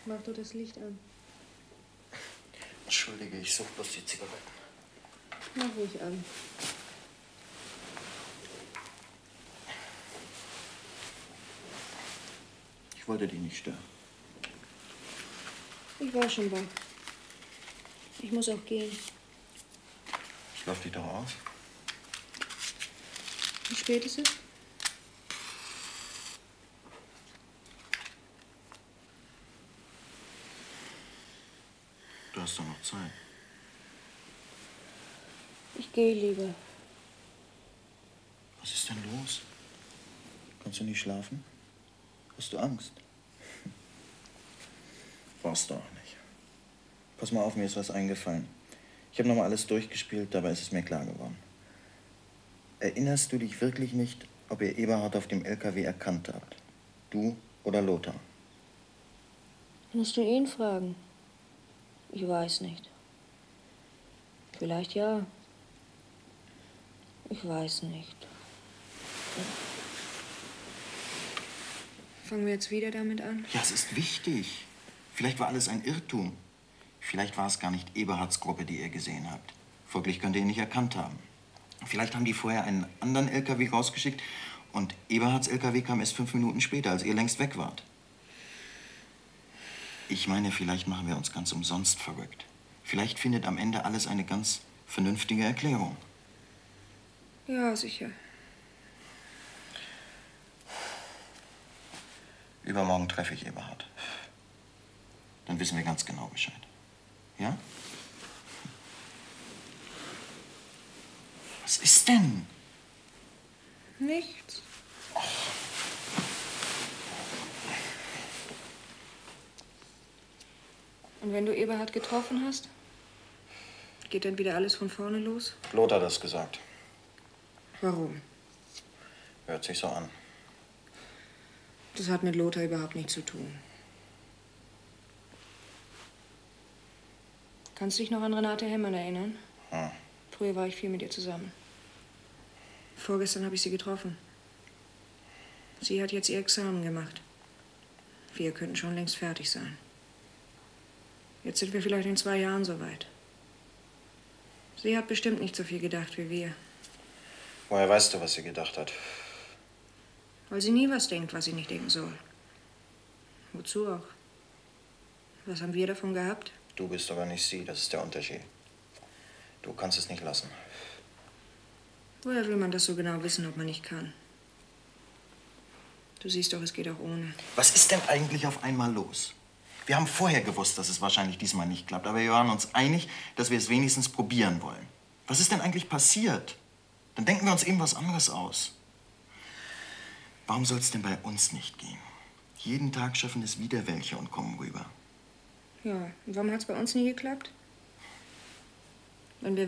Mach doch das Licht an. Entschuldige, ich suche bloß die Zigaretten. Mach ruhig an. Ich wollte dich nicht stören. Ich war schon wach. Ich muss auch gehen. Schlaf dich doch aus. Wie spät ist es? Du hast doch noch Zeit. Ich gehe lieber. Was ist denn los? Kannst du nicht schlafen? Hast du Angst? Brauchst du auch nicht. Pass mal auf, mir ist was eingefallen. Ich habe noch mal alles durchgespielt, dabei ist es mir klar geworden. Erinnerst du dich wirklich nicht, ob ihr Eberhard auf dem LKW erkannt habt? Du oder Lothar? Musst du ihn fragen? Ich weiß nicht. Vielleicht ja. Ich weiß nicht. Fangen wir jetzt wieder damit an? Ja, es ist wichtig. Vielleicht war alles ein Irrtum. Vielleicht war es gar nicht Eberhards Gruppe, die ihr gesehen habt. Folglich könnt ihr ihn nicht erkannt haben. Vielleicht haben die vorher einen anderen LKW rausgeschickt und Eberhards LKW kam erst 5 Minuten später, als ihr längst weg wart. Ich meine, vielleicht machen wir uns ganz umsonst verrückt. Vielleicht findet am Ende alles eine ganz vernünftige Erklärung. Ja, sicher. Übermorgen treffe ich Eberhard. Dann wissen wir ganz genau Bescheid. Ja? Was ist denn? Nichts. Und wenn du Eberhard getroffen hast, geht dann wieder alles von vorne los? Lothar hat das gesagt. Warum? Hört sich so an. Das hat mit Lothar überhaupt nichts zu tun. Kannst du dich noch an Renate Hemmern erinnern? Hm. Früher war ich viel mit ihr zusammen. Vorgestern habe ich sie getroffen. Sie hat jetzt ihr Examen gemacht. Wir könnten schon längst fertig sein. Jetzt sind wir vielleicht in 2 Jahren soweit. Sie hat bestimmt nicht so viel gedacht wie wir. Woher weißt du, was sie gedacht hat? Weil sie nie was denkt, was sie nicht denken soll. Wozu auch? Was haben wir davon gehabt? Du bist aber nicht sie, das ist der Unterschied. Du kannst es nicht lassen. Woher will man das so genau wissen, ob man nicht kann? Du siehst doch, es geht auch ohne. Was ist denn eigentlich auf einmal los? Wir haben vorher gewusst, dass es wahrscheinlich diesmal nicht klappt, aber wir waren uns einig, dass wir es wenigstens probieren wollen. Was ist denn eigentlich passiert? Dann denken wir uns eben was anderes aus. Warum soll es denn bei uns nicht gehen? Jeden Tag schaffen es wieder welche und kommen rüber. Ja, und warum hat es bei uns nie geklappt? Wenn wir